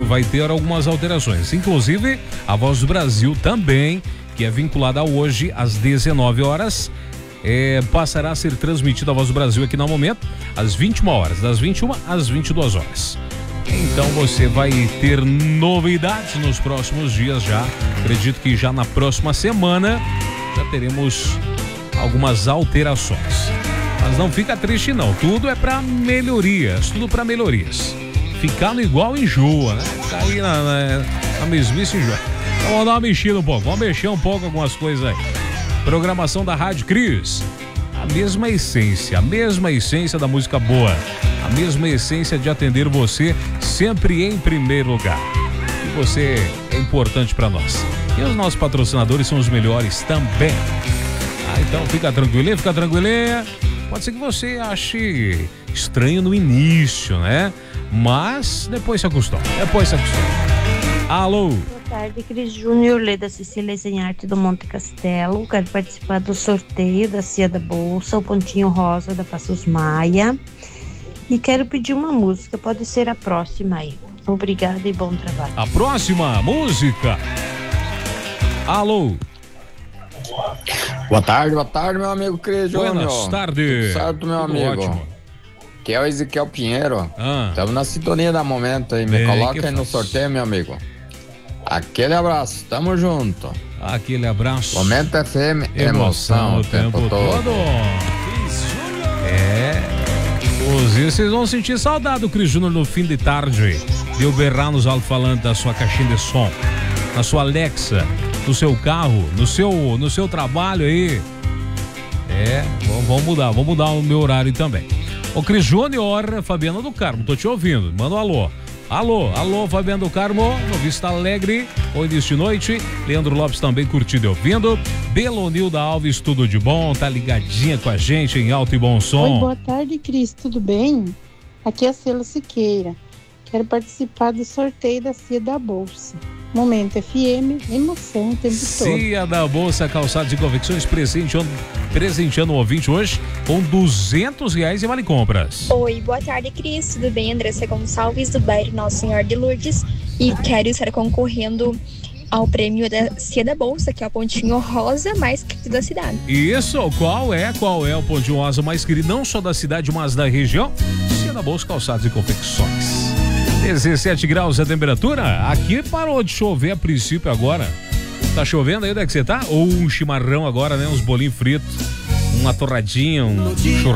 vai ter algumas alterações. Inclusive, a Voz do Brasil também, que é vinculada hoje às 19 horas, passará a ser transmitida a Voz do Brasil aqui no momento, às 21 horas, das 21 às 22 horas. Então você vai ter novidades nos próximos dias já. Acredito que já na próxima semana já teremos algumas alterações. Mas não fica triste não, tudo é para melhorias, Ficar no igual enjoa, né? Ficar aí na mesmice enjoa. Então vamos dar uma mexida um pouco, vamos mexer um pouco algumas coisas aí. Programação da Rádio Cris, a mesma essência da música boa, a mesma essência de atender você sempre em primeiro lugar. E você é importante para nós. E os nossos patrocinadores são os melhores também. Então fica tranquilinha. Pode ser que você ache estranho no início, né? Mas depois se acostuma. Alô? Boa tarde, Cris Júnior, Leda Cecília Zenharte do Monte Castelo. Quero participar do sorteio da Cia da Bolsa, o Pontinho Rosa da Passos Maia. E quero pedir uma música, pode ser a próxima aí. Obrigada e bom trabalho. A próxima música. Alô? Boa tarde, meu amigo Cris Júnior. Boa tarde. Tudo certo, meu amigo? Ótimo. Que é o Ezequiel Pinheiro. Estamos na sintonia da momento aí. Me coloca aí no sorteio, meu amigo. Aquele abraço, tamo junto. Aquele abraço. Momento FM, emoção o tempo todo. Inclusive, vocês vão sentir saudade do Cris Júnior no fim de tarde. De eu berrar nos alto-falantes da sua caixinha de som, na sua Alexa, no seu carro, no seu trabalho aí. Vamos mudar o meu horário também. Ô Cris Júnior, Fabiana do Carmo, tô te ouvindo, manda um alô. Alô, Fabiana do Carmo, no Vista Alegre, o início de noite. Leandro Lopes também curtindo e ouvindo. Belonilda Alves, tudo de bom, tá ligadinha com a gente em alto e bom som. Oi, boa tarde, Cris, tudo bem? Aqui é a Cela Siqueira. Quero participar do sorteio da Cia da Bolsa. Momento FM, emoção o tempo todo. Cia da Bolsa, calçados e confecções, presenteando o ouvinte hoje com R$200 em vale compras. Oi, boa tarde, Cris. Tudo bem? Andressa Gonçalves, do bairro Nossa Senhora de Lourdes. E quero estar concorrendo ao prêmio da Cia da Bolsa, que é o pontinho rosa mais querido da cidade. Isso, qual é o pontinho rosa mais querido, não só da cidade, mas da região? Cia da Bolsa, calçados e confecções. 17 graus a temperatura. Aqui parou de chover a princípio agora. Tá chovendo aí, onde é que você tá? Ou um chimarrão agora, né? Uns bolinhos fritos, uma torradinha, um churrasco.